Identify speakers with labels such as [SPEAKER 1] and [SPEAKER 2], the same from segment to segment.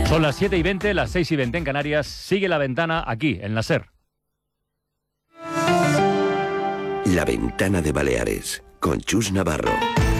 [SPEAKER 1] Son las 7:20, las 6:20 en Canarias. Sigue La Ventana aquí, en la SER.
[SPEAKER 2] La Ventana de Baleares, con Chus Navarro.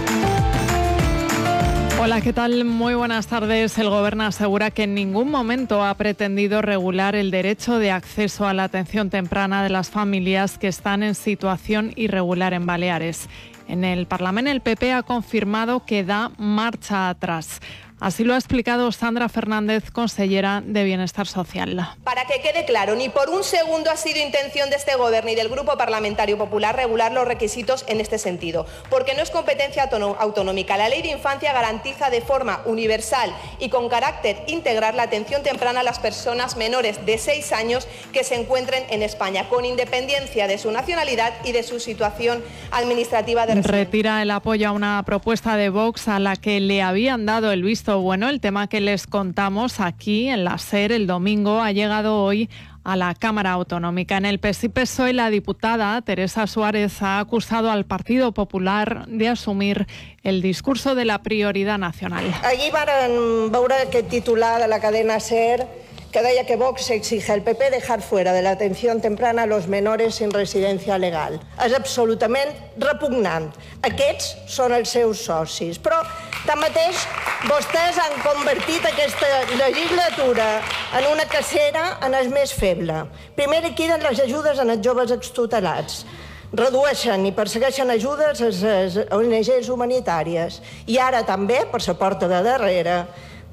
[SPEAKER 3] Hola, ¿qué tal? Muy buenas tardes. El Gobierno asegura que en ningún momento ha pretendido regular el derecho de acceso a la atención temprana de las familias que están en situación irregular en Baleares. En el Parlamento el PP ha confirmado que da marcha atrás. Así lo ha explicado Sandra Fernández, consellera de Bienestar Social.
[SPEAKER 4] Para que quede claro, ni por un segundo ha sido intención de este Gobierno y del Grupo Parlamentario Popular regular los requisitos en este sentido, porque no es competencia autonómica. La Ley de Infancia garantiza de forma universal y con carácter integral la atención temprana a las personas menores de 6 años que se encuentren en España, con independencia de su nacionalidad y de su situación administrativa de residencia.
[SPEAKER 3] Retira el apoyo a una propuesta de Vox a la que le habían dado el visto bueno. El tema que les contamos aquí en la SER el domingo ha llegado hoy a la Cámara Autonómica. En el PSOE la diputada Teresa Suárez ha acusado al Partido Popular de asumir el discurso de la prioridad nacional.
[SPEAKER 5] Allí van veure aquest titular de la cadena SER que deia que Vox exige al PP dejar fuera de la atención temprana a los menores sin residencia legal. És absolutament repugnant. Aquests són els seus socis. Però, tanmateix, vostès han convertit aquesta legislatura en una cacera en el més feble. Primer liquiden les ajudes en els joves extutelats. Redueixen i persegueixen ajudes a les ONGs humanitàries. I ara també, per la porta de darrere,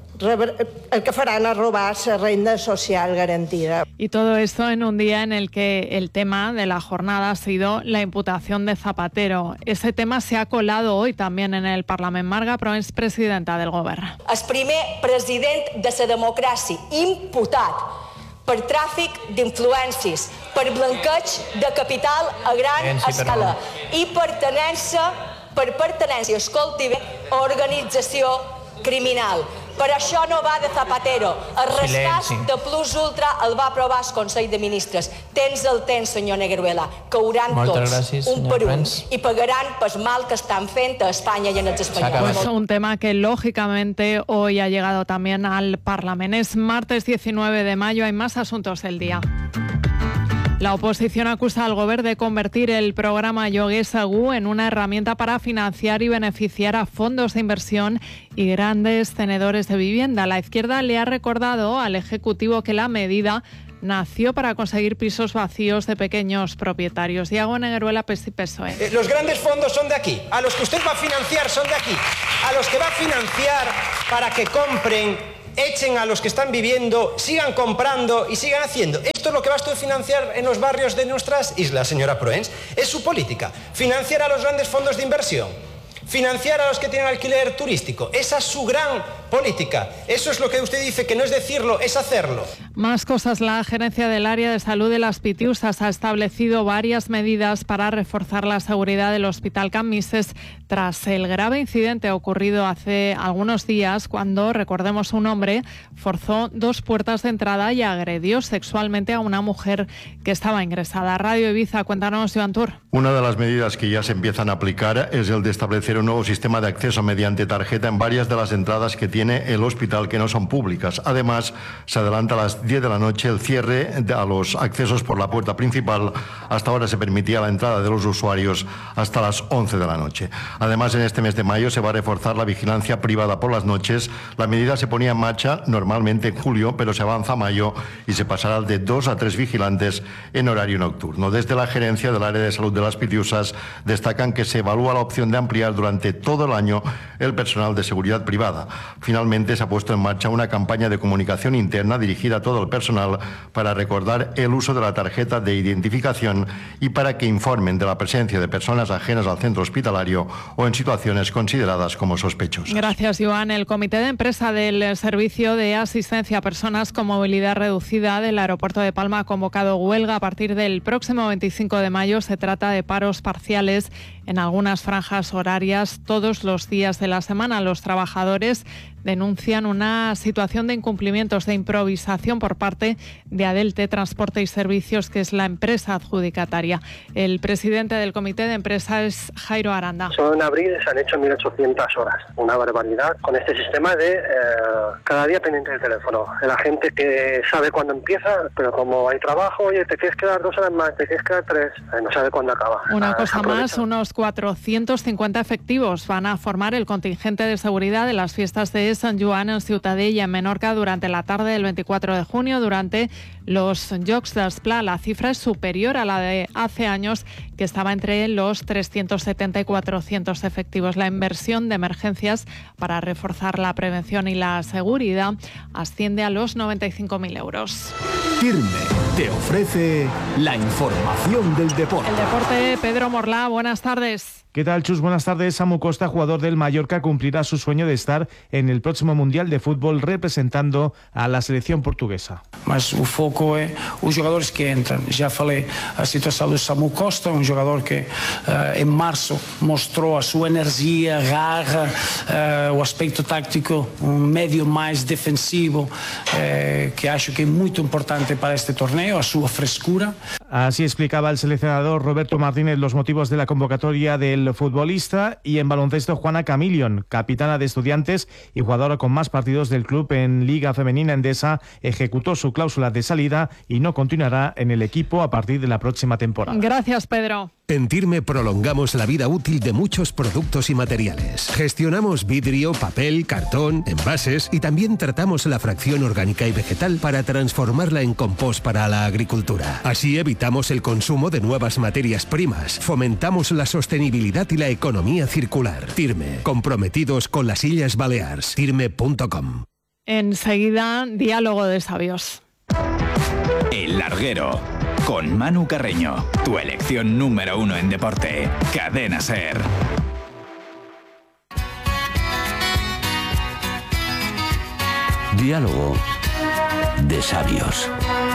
[SPEAKER 5] el que farán es robar la renta social garantida.
[SPEAKER 3] Y todo esto en un día en el que el tema de la jornada ha sido la imputación de Zapatero. Ese tema se ha colado hoy también en el Parlamento. Marga Proens, presidenta del Govern.
[SPEAKER 6] El primer president de la democràcia imputat per tràfic d'influències, per blanqueig de capital a gran escala i per pertinença, escolti bé, a organització criminal. Per això no va de Zapatero. El rescat de Plus Ultra el va aprovar el Consell de Ministres. Tens el temps, senyor Negueruela. Cauran tots, un per un, i pagaran pel mal que estan fent a Espanya i en els espanyols.
[SPEAKER 3] Pues un tema que lógicamente hoy ha llegado también al Parlamento. Es martes 19 de mayo, hay más asuntos del día. La oposición acusa al Gobierno de convertir el programa Lloguer Segur en una herramienta para financiar y beneficiar a fondos de inversión y grandes tenedores de vivienda. La izquierda le ha recordado al Ejecutivo que la medida nació para conseguir pisos vacíos de pequeños propietarios. Iago Negueruela, PSOE.
[SPEAKER 7] Los grandes fondos son de aquí. A los que usted va a financiar son de aquí. A los que va a financiar para que compren, echen a los que están viviendo, sigan comprando y sigan haciendo. Esto es lo que va a financiar en los barrios de nuestras islas, señora Proens. Es su política. Financiar a los grandes fondos de inversión. Financiar a los que tienen alquiler turístico. Esa es su gran política. Eso es lo que usted dice, que no es decirlo, es hacerlo.
[SPEAKER 3] Más cosas. La gerencia del área de salud de Las Pitiusas ha establecido varias medidas para reforzar la seguridad del Hospital Can Misses tras el grave incidente ocurrido hace algunos días cuando, recordemos, un hombre forzó 2 puertas de entrada y agredió sexualmente a una mujer que estaba ingresada. Radio Ibiza, cuéntanos, Joan Tur.
[SPEAKER 8] Una de las medidas que ya se empiezan a aplicar es el de establecer un nuevo sistema de acceso mediante tarjeta en varias de las entradas que tiene el hospital que no son públicas. Además, se adelanta a las 10 de la noche el cierre a los accesos por la puerta principal. Hasta ahora se permitía la entrada de los usuarios hasta las 11 de la noche. Además, en este mes de mayo se va a reforzar la vigilancia privada por las noches. La medida se ponía en marcha normalmente en julio, pero se avanza a mayo y se pasará de 2 a 3 vigilantes en horario nocturno. Desde la gerencia del área de salud de Las Pitiusas destacan que se evalúa la opción de ampliar durante todo el año el personal de seguridad privada. Finalmente se ha puesto en marcha una campaña de comunicación interna dirigida a todo el personal para recordar el uso de la tarjeta de identificación y para que informen de la presencia de personas ajenas al centro hospitalario o en situaciones consideradas como sospechosas.
[SPEAKER 3] Gracias, Joan. El comité de empresa del Servicio de Asistencia a Personas con Movilidad Reducida del Aeropuerto de Palma ha convocado huelga a partir del próximo 25 de mayo. Se trata de paros parciales en algunas franjas horarias todos los días de la semana. Los trabajadores denuncian una situación de incumplimientos, de improvisación por parte de Adelte Transporte y Servicios, que es la empresa adjudicataria. El presidente del comité de empresa es Jairo Aranda.
[SPEAKER 9] Solo en abril se han hecho 1.800 horas, una barbaridad, con este sistema de cada día pendiente del teléfono. La gente que sabe cuándo empieza, pero como hay trabajo, oye, te quieres quedar 2 horas más, te quieres quedar 3, no sabe cuándo acaba.
[SPEAKER 3] Una cosa más, unos 450 efectivos van a formar el contingente de seguridad de las fiestas de Sant Joan en Ciutadella, en Menorca, durante la tarde del 24 de junio, durante los Jocs d'Esplà. La cifra es superior a la de hace años, que estaba entre los 370 y 400 efectivos. La inversión de emergencias para reforzar la prevención y la seguridad asciende a los 95.000 euros.
[SPEAKER 10] Firme te ofrece la información del deporte.
[SPEAKER 3] El deporte, Pedro Morlá, buenas tardes.
[SPEAKER 11] ¿Qué tal, Chus? Buenas tardes. Samu Costa, jugador del Mallorca, cumplirá su sueño de estar en el próximo Mundial de Fútbol representando a la selección portuguesa.
[SPEAKER 12] Mas o foco é os jogadores que entram. Já falei a situação do Samu Costa, jogador que em março mostrou a sua energia, garra, o aspecto táctico, médio mais defensivo, que acho que é muito importante para este torneo, a sua frescura.
[SPEAKER 11] Así explicaba el seleccionador Roberto Martínez los motivos de la convocatoria del futbolista. Y en baloncesto, Juana Camilion, capitana de Estudiantes y jugadora con más partidos del club en Liga Femenina Endesa, ejecutó su cláusula de salida y no continuará en el equipo a partir de la próxima temporada.
[SPEAKER 3] Gracias, Pedro.
[SPEAKER 2] En Tirme prolongamos la vida útil de muchos productos y materiales. Gestionamos vidrio, papel, cartón, envases y también tratamos la fracción orgánica y vegetal para transformarla en compost para la agricultura. Así evitamos el consumo de nuevas materias primas, fomentamos la sostenibilidad y la economía circular. Tirme, comprometidos con las Illes Balears. Tirme.com.
[SPEAKER 3] Enseguida, diálogo de sabios.
[SPEAKER 13] El Larguero, con Manu Carreño, tu elección número 1 en deporte. Cadena SER.
[SPEAKER 2] Diálogo de sabios.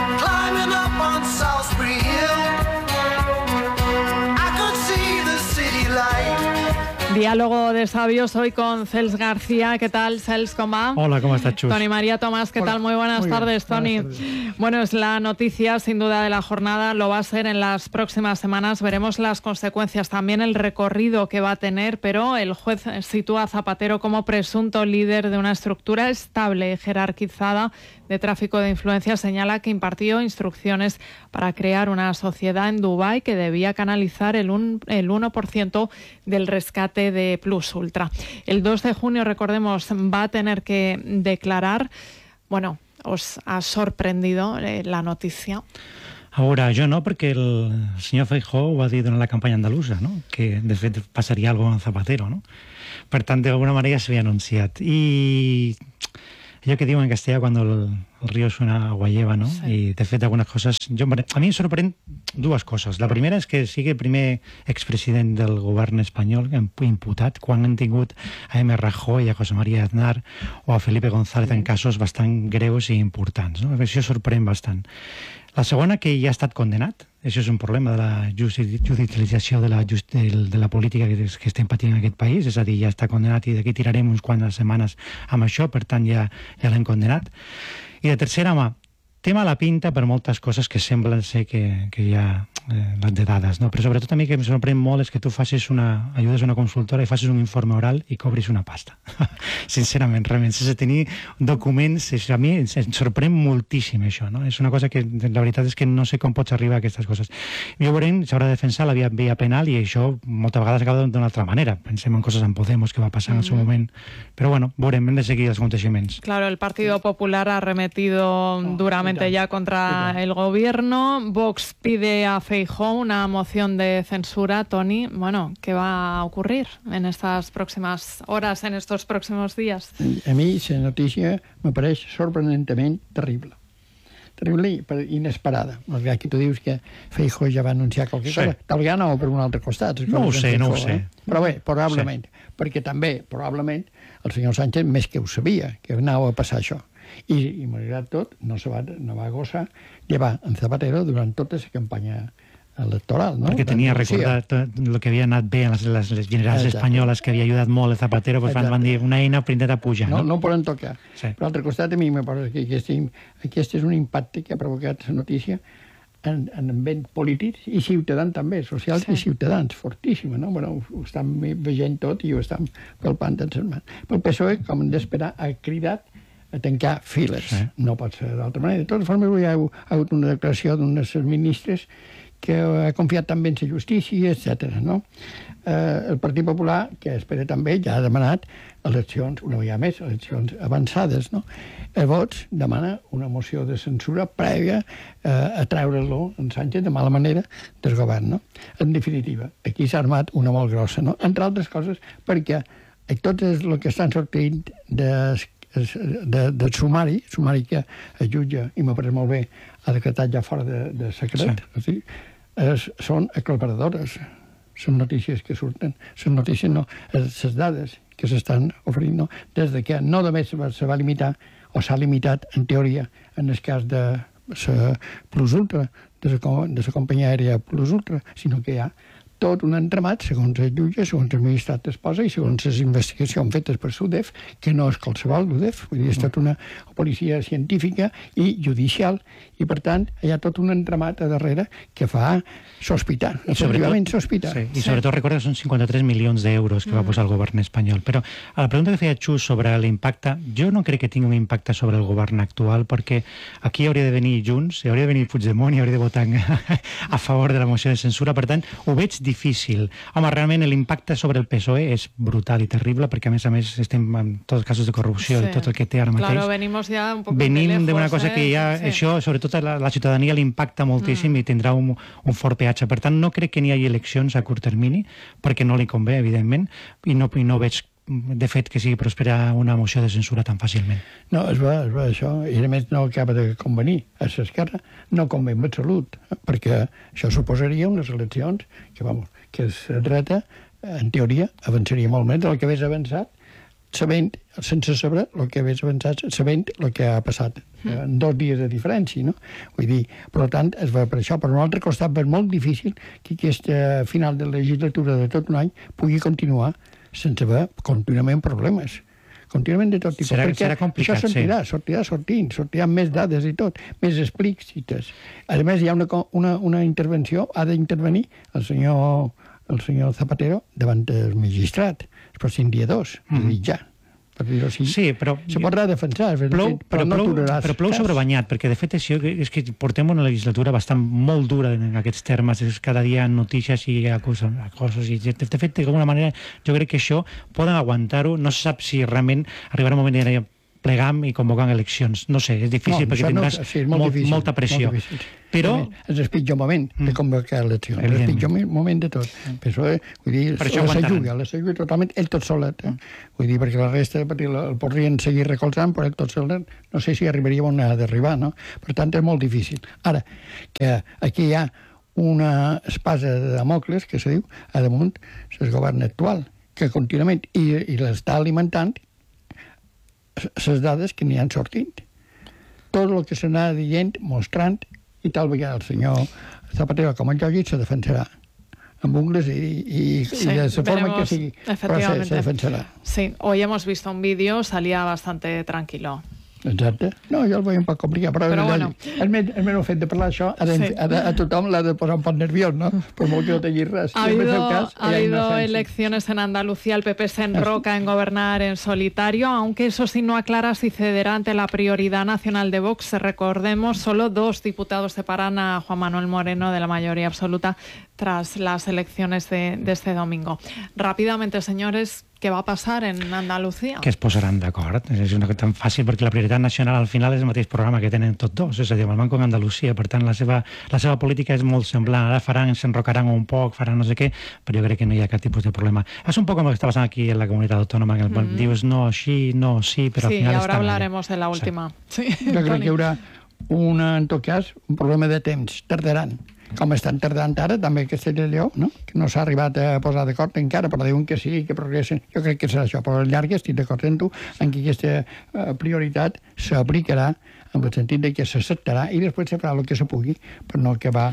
[SPEAKER 3] Diálogo de sabios hoy con Cels García. ¿Qué tal, Cels? ¿Cómo va?
[SPEAKER 14] Hola, ¿cómo estás, Chus?
[SPEAKER 3] Toni María Tomás, ¿qué tal? Muy buenas tardes, Toni. Bueno, es la noticia, sin duda, de la jornada. Lo va a ser en las próximas semanas. Veremos las consecuencias, también el recorrido que va a tener, pero el juez sitúa a Zapatero como presunto líder de una estructura estable, jerarquizada, de tráfico de influencias. Señala que impartió instrucciones para crear una sociedad en Dubái que debía canalizar el 1% del rescate de Plus Ultra. El 2 de junio, recordemos, va a tener que declarar. Bueno, ¿os ha sorprendido la noticia?
[SPEAKER 14] Ahora, jo no, perquè el senyor Feijóo ho va dir durant la campanya andalusa, no? Que de fet passaria algo amb Zapatero, no? Per tant, d'alguna manera ja s'havia anunciat. I allò que diuen en castellà quan el río suena agua lleva, no? Sí. I de fet algunes coses... a mi em sorprèn dues coses. La primera és que sigui el primer expresident del govern espanyol imputat, quan han tingut a M. Rajoy, a José María Aznar o a Felipe González en casos bastant greus i importants, no? Això sorprèn bastant. La segona, que ja ha estat condenat. Això és un problema de la judicialització de la política que estem patint en aquest país. És a dir, ja està condenat i d'aquí tirarem uns quantes setmanes amb això, per tant ja l'hem condenat. I la tercera, home, té mala pinta per moltes coses que semblen ser que hi ha de dades, no? Però sobretot a mi que em sorprèn molt és que tu ajudes una consultora i facis un informe oral i cobris una pasta. Sincerament, realment, sense tenir documents, a mi em sorprèn moltíssim això, no? És una cosa que la veritat és que no sé com pots arribar a aquestes coses. Jo veurem, s'haurà de defensar la via penal i això moltes vegades acaba d'una altra manera. Pensem en coses en Podemos que va passar en el seu moment. Però bueno, veurem, hem de seguir els aconteixements.
[SPEAKER 3] Claro, el Partido Popular ha arremetido duramente ya contra el gobierno. Vox pide a Feijóo una moción de censura. Toni, bueno, ¿qué va a ocurrir en estas próximas horas, en estos próximos días?
[SPEAKER 15] A mí esa noticia me parece sorprendentemente terrible. Terrible i inesperada. Aquí tu dius que Feijóo ja va anunciar qualque cosa. Tal vegada no per un altre costat.
[SPEAKER 14] No ho sé.
[SPEAKER 15] Però bé, probablement. Perquè també, probablement, el senyor Sánchez més que ho sabia, que anava a passar això. I malgrat tot, no va gosar llevar en Zapatero durant tota la campanya electoral, no?
[SPEAKER 14] Perquè tenia recordat el que havia anat bé en les generals espanyoles, que havia ajudat molt el Zapatero, doncs van dir una eina per intentar pujar.
[SPEAKER 15] No poden tocar. Per l'altre costat, a mi me posa que aquest és un impacte que ha provocat la notícia en ambient polítics i ciutadans també, socials i ciutadans, fortíssima, no? Bueno, ho estan veient tot i ho estan palpant en les mans. Però el PSOE, com hem d'esperar, ha cridat a tancar files. No pot ser d'altra manera. De totes formes, hi ha hagut una declaració d'unes ministres que ha confiat també en la justícia, etc. No? El Partit Popular, que espera també, ja ha demanat eleccions, una vegada més, eleccions avançades. No? El Vox demana una moció de censura prèvia a treure-lo en Sánchez de mala manera del govern. No? En definitiva, aquí s'ha armat una molt grossa, no? Entre altres coses, perquè tot el que estan sortint del sumari que el jutge, i m'ha pareix molt bé, ha decretat ja fora de secret, sí. Són aclaparadores, les notícies que surten, les notícies no, les dades que s'estan oferint, no? Des de que no només se va limitar, o s'ha limitat, en teoria, en el cas de la Plus Ultra, de la companyia aèria Plus Ultra, sinó que hi ha tot un entramat, segons el jutge, segons el ministrat d'Esposa i segons les investigacions fetes per l'UDEF, que no és qualsevol l'UDEF, vull dir, és tota una policia científica i judicial, i per tant hi ha tot un entramat a darrere que fa sospitar, efectivament sospitar.
[SPEAKER 14] I sobretot recorda que són 53 milions d'euros que va posar el govern espanyol. Però a la pregunta que feia Xus sobre l'impacte, jo no crec que tingui un impacte sobre el govern actual, perquè aquí hauria de venir Junts, hauria de venir Puigdemont i hauria de votar a favor de la moció de censura, per tant, ho veig difícil. Home, realment l'impacte sobre el PSOE és brutal i terrible, perquè a més estem en tots els casos de corrupció i tot el que té ara mateix.
[SPEAKER 3] Claro, venimos ya un poco
[SPEAKER 14] Venim d'una cosa que ja, això, sobretot a la ciutadania l'impacta moltíssim i tindrà un fort peatge. Per tant, no crec que n'hi hagi eleccions a curt termini, perquè no li convé, evidentment, i no veig de fet que sigui prosperar una moció de censura tan fàcilment.
[SPEAKER 15] No, és va això, i a més no acaba de convenir a l'esquerra, no convé en salut, perquè això suposaria unes eleccions que la dreta, en teoria, avançaria molt més del que hagués avançat, sabent, sense saber el que hagués avançat, sabent el que ha passat en 2 dies de diferència, no? Vull dir, per tant, es va per això, per un altre costat, és molt difícil que aquesta final de legislatura de tot un any pugui continuar sense haver contínuament problemes. Contínuament de tot tipus.
[SPEAKER 14] Serà complicat,
[SPEAKER 15] sortirà sortiran més dades i tot, més explícites. A més, hi ha una intervenció, ha d'intervenir el senyor Zapatero davant del magistrat, per 5 dies 2, ja.
[SPEAKER 14] Sí, però
[SPEAKER 15] se podrà defensar, però no aturaràs.
[SPEAKER 14] Però plou sobrebanyat, perquè de fet això és que portem una legislatura bastant molt dura en aquests termes, cada dia notícies i coses, i de fet, d'alguna manera, jo crec que això poden aguantar-ho, no se sap si realment arribarà un moment de plegam i convocant eleccions. No sé, és difícil perquè tindràs molta pressió. Però
[SPEAKER 15] és el pitjor moment de convocar eleccions, és el pitjor moment de tot. Vull dir, s'ajuda totalment ell tot solet. Vull dir, perquè la resta el podrien seguir recolzant, però ell tot solet no sé si arribaria on ha d'arribar, no? Per tant, és molt difícil. Ara, que aquí hi ha una espasa de Damocles, que se diu, a damunt el govern actual, que contínuament, i l'està alimentant les dades que n'hi han sortint. Tot el que s'anà dient, mostrant, i tal vegada el senyor Zapatero, com el Llogui, se defensarà amb ungles y de la forma que sigui, però se defensarà.
[SPEAKER 3] Sí, hoy hemos visto un vídeo, salía bastante tranquilo.
[SPEAKER 15] Exacte. No, jo el veig un poc complicat, però bueno. El meu fet de parlar això a tothom l'ha de posar un poc nerviós, ¿no? Per molt que no tenir res.
[SPEAKER 3] Ha habido elecciones en Andalucía, el PP se enroca en gobernar en solitario, aunque eso sí no aclara si cederá ante la prioridad nacional de Vox. Recordemos, solo 2 diputados separan a Juan Manuel Moreno de la mayoría absoluta tras las elecciones de este domingo. Rápidamente, señores, què va passar en Andalucía?
[SPEAKER 14] Que es posaran d'acord. És una cosa tan fàcil perquè la prioritat nacional al final és el mateix programa que tenen tots dos, és a dir, el Manco en Andalusia. Per tant, la seva política és molt semblant. Ara s'enrocaran un poc, faran no sé què, però jo crec que no hi ha cap tipus de problema. És un poc com el que està passant aquí en la comunitat autònoma, que dius no, així, no, sí, però al final
[SPEAKER 3] Sí, ahora hablaremos de la última.
[SPEAKER 15] Jo crec que hi haurà, en tot cas, un problema de temps. Tardaran. com estan tardant ara també Castella i Lleó, no? Que no s'ha arribat a posar d'acord encara, però diuen que sí, que progressen. Jo crec que serà això, però a llarg estic d'acord amb tu en que aquesta prioritat s'aplicarà en el sentit de que s'acceptarà i després se farà el que se pugui per no acabar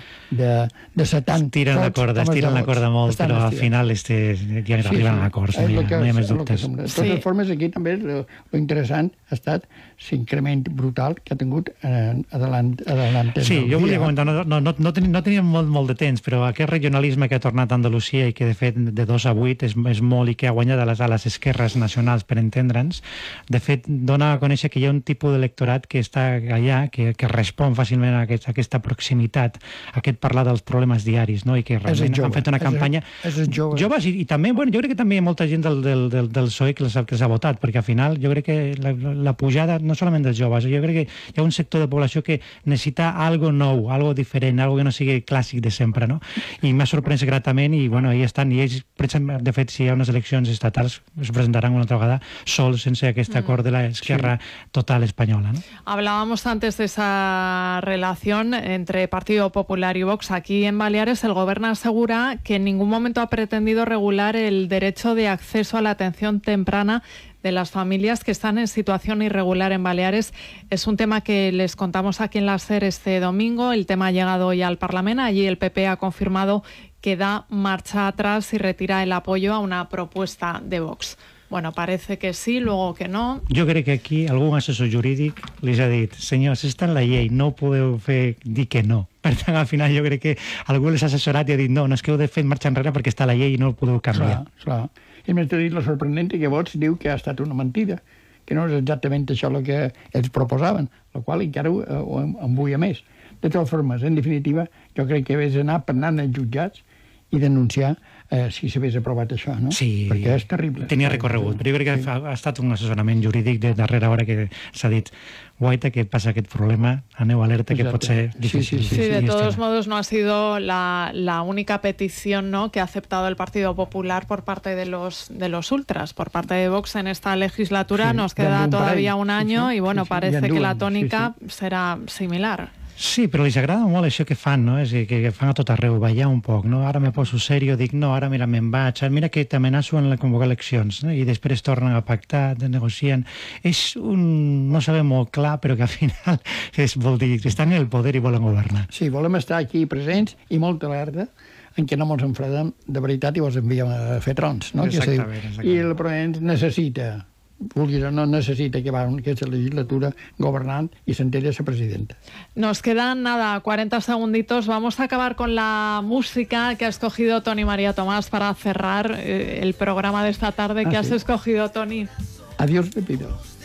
[SPEAKER 15] de ser tan
[SPEAKER 14] estiren la corda molt, però al final ja arriben a acords, no hi ha més dubtes.
[SPEAKER 15] De totes formes, aquí també lo interessant ha estat l'increment brutal que ha tingut adelant.
[SPEAKER 14] Sí, jo volia comentar, no teníem molt de temps, però aquest regionalisme que ha tornat a Andalusia i que de fet de 2 a 8 és molt i que ha guanyat a les esquerres nacionals, per entendre'ns, de fet dona a conèixer que hi ha un tipus d'electorat que està allà, que respon fàcilment a aquesta proximitat, a aquest parlar dels problemes diaris, no? I que realment han fet una campanya joves i també, bueno, jo crec que també hi ha molta gent del PSOE que els ha votat, perquè al final jo crec que la pujada, no solament dels joves, jo crec que hi ha un sector de població que necessita algo nou, algo diferent, algo que no sigui clàssic de sempre, no? I m'ha sorprès gratament i, bueno, ahí estan, i ells, de fet, si hi ha unes eleccions estatals, es presentaran una altra vegada sols, sense aquest acord de l'esquerra total espanyola, no?
[SPEAKER 3] Hablábamos antes de esa relación entre Partido Popular y Vox. Aquí en Baleares el Gobierno asegura que en ningún momento ha pretendido regular el derecho de acceso a la atención temprana de las familias que están en situación irregular en Baleares. Es un tema que les contamos aquí en la SER este domingo. El tema ha llegado hoy al Parlamento. Allí el PP ha confirmado que da marcha atrás y retira el apoyo a una propuesta de Vox. Bueno, parece que sí, luego que no.
[SPEAKER 14] Jo crec que aquí algun assessor jurídic li ha dit, senyors, està en la llei, no podeu dir que no. Per tant, al final jo crec que algú les ha assessorat i ha dit no és que heu de fer marxa enrere perquè està a la llei i no ho podeu canviar.
[SPEAKER 15] Clar. I més t'he dit lo sorprendent que Vox diu que ha estat una mentida, que no és exactament això el que ells proposaven, el qual encara ho embuia més. De totes formes, en definitiva, jo crec que hagués d'anar pernant als jutjats i denunciar si s'hagués aprovat això, no?
[SPEAKER 14] Sí,
[SPEAKER 15] perquè és terrible.
[SPEAKER 14] Tenia recorregut, però jo crec que ha estat un assessorament jurídic de darrera hora que s'ha dit guaita, que passa aquest problema, aneu alerta que pot ser difícil.
[SPEAKER 3] Sí, de todos modos no ha sido la única petición, ¿no?, que ha aceptado el Partido Popular por parte de los ultras, por parte de Vox en esta legislatura. Nos queda todavía un año y bueno, parece que la tónica será similar.
[SPEAKER 14] Sí, però els agrada molt això que fan, no? És a dir, que fan a tot arreu, ballar un poc, no? Ara me poso serio, dic, no, ara mira, me'n vaig, mira que t'amenaço en convocar eleccions, no? I després tornen a pactar, negocien. És no sabem molt clar, però que al final vol dir, estan en el poder i volen governar.
[SPEAKER 15] Sí, volem estar aquí presents i molt alerta en què no ens enfredem de veritat i ens enviem a fer trons, no?
[SPEAKER 14] Exactament.
[SPEAKER 15] I el Parlament necessita, vulguis o no, necesita que va aquesta legislatura gobernant y se entere esa presidenta.
[SPEAKER 3] Nos quedan 40 segunditos. Vamos a acabar con la música que ha escogido Tony María Tomás para cerrar el programa de esta tarde. ¿Qué has escogido, Tony?
[SPEAKER 15] Adiós, Pepito.